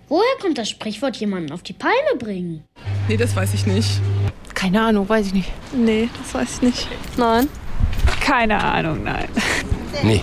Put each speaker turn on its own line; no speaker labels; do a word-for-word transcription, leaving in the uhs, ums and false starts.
Woher kommt das Sprichwort jemanden auf die Palme bringen?
Nee, das weiß ich nicht.
Keine Ahnung, weiß ich nicht.
Nee, das weiß ich nicht. Nein.
Keine Ahnung, nein.
Nee.